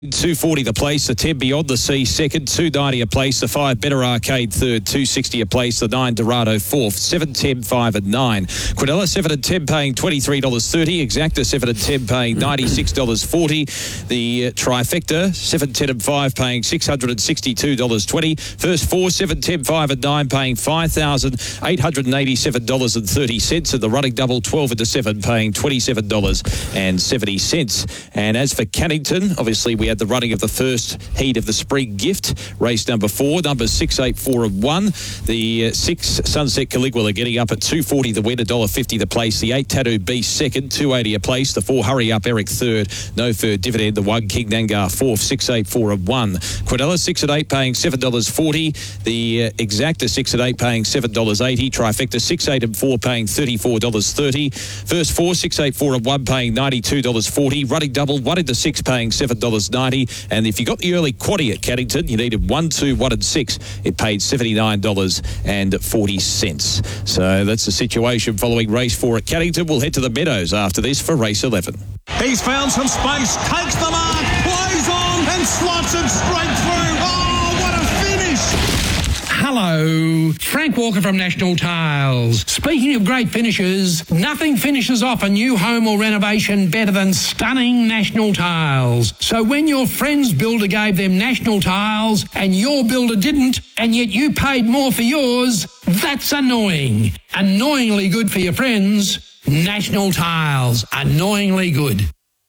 $240 the place, the 10 Beyond the Sea second, $290 a place, the 5 Better Arcade third, $260 a place, the 9 Dorado fourth, 7, 10, 5 and 9. Quinella 7 and 10 paying $23.30, Exacta 7 and 10 paying $96.40. The trifecta 7, 10 and 5 paying $662.20. First 4, 7, 10, 5 and 9 paying $5,887.30. And the running double 12 and 7 paying $27.70. And as for Cannington, obviously we had the running of the first heat of the spring gift, race number 4, numbers 6, 8, 4 and 1. The 6 Sunset Caligula getting up at $240 the win, $1.50 the place. The 8 Tattoo Beast second, $280 a place. The 4 Hurry Up Eric third, no third dividend. The 1 King Nangar fourth, 6, 8, 4 and 1. Quinella 6 and 8 paying $7.40. The Exacta 6 and 8 paying $7.80. Trifecta 6, 8 and 4 paying $34.30. First 4, 6, 8, 4 and 1 paying $92.40. Running double 1 into 6 paying $7.90. And if you got the early quaddie at Cannington, you needed 1, 2, 1 and 6. It paid $79.40. So that's the situation following race 4 at Cannington. We'll head to the Meadows after this for race 11. He's found some space, takes the mark, plays on and slots it straight through. Oh, what a finish! Hello, Frank Walker from National Tiles. Speaking of great finishes, nothing finishes off a new home or renovation better than stunning National Tiles. So when your friend's builder gave them National Tiles and your builder didn't, and yet you paid more for yours, that's annoying. Annoyingly good for your friends. National Tiles, annoyingly good.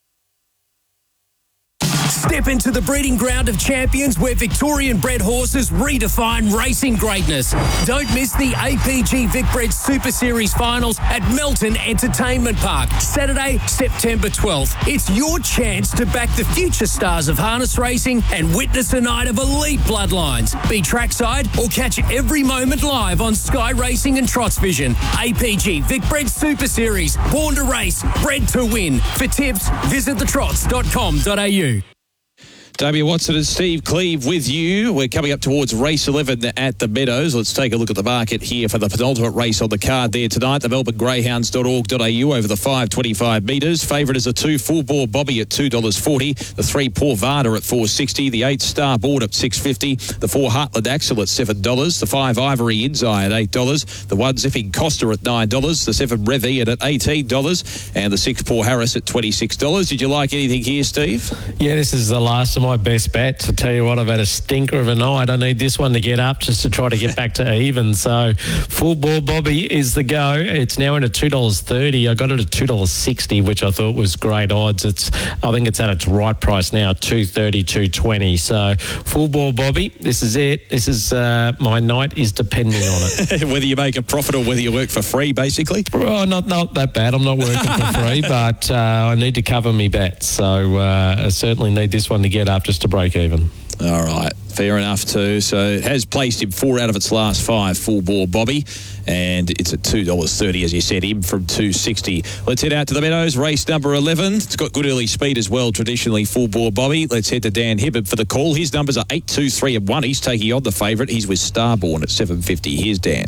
Step into the breeding ground of champions where Victorian bred horses redefine racing greatness. Don't miss the APG Vicbred Super Series finals at Melton Entertainment Park, Saturday, September 12th. It's your chance to back the future stars of harness racing and witness a night of elite bloodlines. Be trackside or catch every moment live on Sky Racing and Trots Vision. APG Vicbred Super Series, born to race, bred to win. For tips, visit thetrots.com.au. Damien Watson and Steve Cleve with you. We're coming up towards race 11 at the Meadows. Let's take a look at the market here for the penultimate race on the card there tonight. The melbournegreyhounds.org.au over the 525 metres. Favourite is a 2 Full Bore Bobby at $2.40. The 3 Poor Varda at $4.60. The 8 Starboard at $6.50. The 4 Heartland Axel at $7. The 5 Ivory Inzai at $8. The 1 Zipping Costa at $9. The 7 Rev Ian at $18. And the 6 Poor Harris at $26. Did you like anything here, Steve? Yeah, this is the last of my best bets. I tell you what, I've had a stinker of a night. I need this one to get up just to try to get back to even. So Full Bore Bobby is the go. It's now in at $2.30. I got it at $2.60, which I thought was great odds. I think it's at its right price now, $2.30, $2.20. So Full Bore Bobby, this is it. This is my night is depending on it. Whether you make a profit or whether you work for free, basically. Well, not that bad. I'm not working for free, but I need to cover me bets. So I certainly need this one to get up just to break even. All right, fair enough too. So it has placed him 4 out of its last 5, Full Bore Bobby, and it's at $2.30, as you said, him from $2.60. Let's head out to the Meadows, race number 11. It's got good early speed as well, traditionally Full Bore Bobby. Let's head to Dan Hibbard for the call. His numbers are 8, 2, 3 and 1. He's taking on the favourite. He's with Starborn at $7.50. Here's Dan.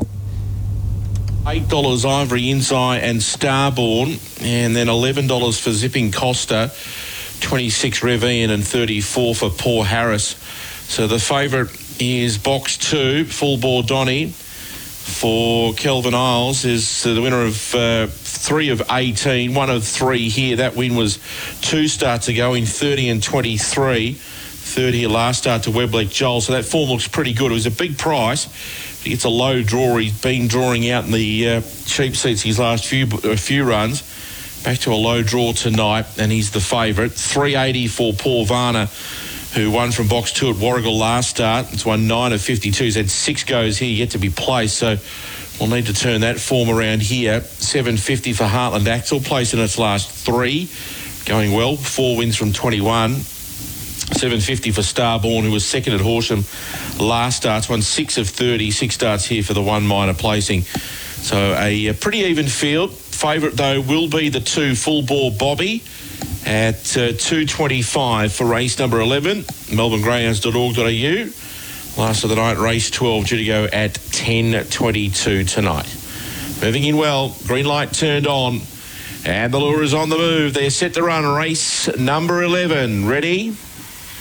$8 Ivory Inzai and Starborn, and then $11 for Zipping Costa, 26 Rev Ian and 34 for Poor Harris. So the favourite is box 2, Full Bore Donny for Kelvin Isles, is the winner of 3 of 18, 1 of 3 here. That win was 2 starts ago in 30 and 23. 30 here last start to Weblake Joel. So that form looks pretty good. It was a big price. He gets a low draw. He's been drawing out in the cheap seats his last few runs. Back to a low draw tonight, and he's the favourite. $3.80 for Paul Varner, who won from box 2 at Warragul last start. It's won 9 of 52. He's had 6 goes here yet to be placed, so we'll need to turn that form around here. $7.50 for Heartland Axel, placed in its last 3. Going well, 4 wins from 21. $7.50 for Starborn, who was second at Horsham last start. Won 6 of 30, 6 starts here for the 1 minor placing. So a pretty even field. Favourite, though, will be the 2 Full Bore Bobby at $2.25 for race number 11. melbournegreyhounds.org.au. Last of the night, race 12, due to go at 10:22 tonight. Moving in well, green light turned on, and the lure is on the move. They're set to run race number 11. Ready?